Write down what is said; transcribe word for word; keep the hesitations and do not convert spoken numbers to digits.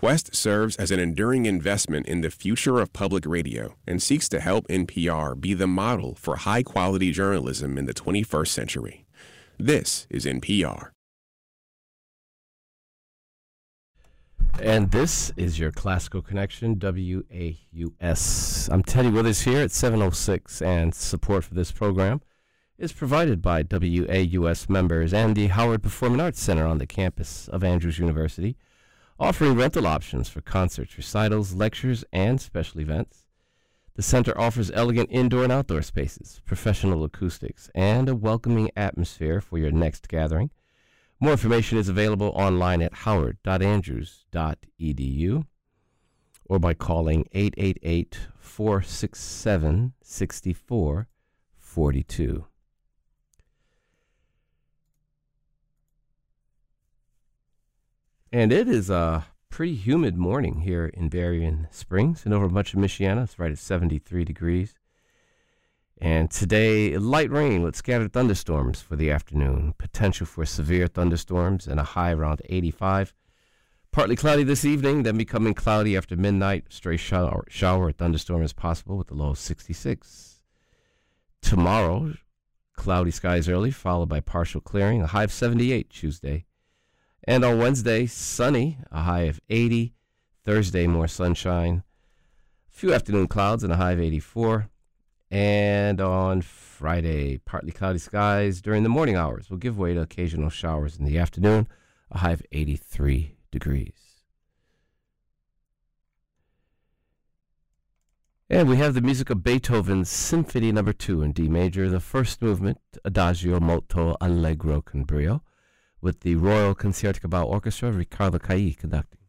Quest serves as an enduring investment in the future of public radio and seeks to help N P R be the model for high-quality journalism in the twenty-first century. This is N P R. And this is your Classical Connection, W A U S. I'm Teddy Withers here at seven oh six, and support for this program is provided by W A U S members and the Howard Performing Arts Center on the campus of Andrews University, offering rental options for concerts, recitals, lectures, and special events. The center offers elegant indoor and outdoor spaces, professional acoustics, and a welcoming atmosphere for your next gathering. More information is available online at howard dot andrews dot e d u or by calling eight eight eight, four six seven, six four four two. And it is a pretty humid morning here in Berrien Springs and over much of Michiana. It's right at seventy-three degrees. And today, light rain with scattered thunderstorms for the afternoon. Potential for severe thunderstorms and a high around eighty-five. Partly cloudy this evening, then becoming cloudy after midnight. Stray shower, shower or thunderstorm is possible with a low of sixty-six. Tomorrow, cloudy skies early, followed by partial clearing. A high of seventy-eight Tuesday. And on Wednesday, sunny, a high of eighty. Thursday, more sunshine. A few afternoon clouds and a high of eighty-four. And on Friday, partly cloudy skies during the morning hours will give way to occasional showers in the afternoon, a high of eighty-three degrees. And we have the music of Beethoven's Symphony Number Two in D major, the first movement, Adagio molto allegro con brio, with the Royal Concertgebouw Orchestra, Riccardo Chailly conducting.